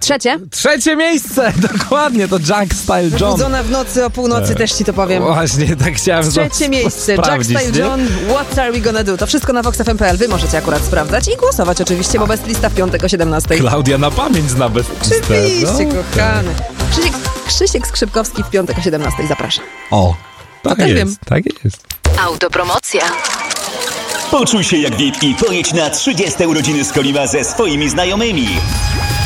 Trzecie miejsce, dokładnie, to Junk Style John. Wybudzona w nocy o północy, też ci to powiem. Właśnie, tak chciałem Trzecie miejsce, Junk sprawdzić, Style nie? John, What Are We Gonna Do? To wszystko na VoxFM.pl. Wy możecie akurat sprawdzać i głosować oczywiście, bo Best Lista w piątek o 17. Klaudia na pamięć zna Best Listę. Oczywiście, No, kochany. Krzysiek Skrzypkowski w piątek o 17. Zapraszam. O, tak też jest, wiem. tak jest. Autopromocja. Poczuj się jak VIP i pojedź na 30 urodziny Skolima ze swoimi znajomymi.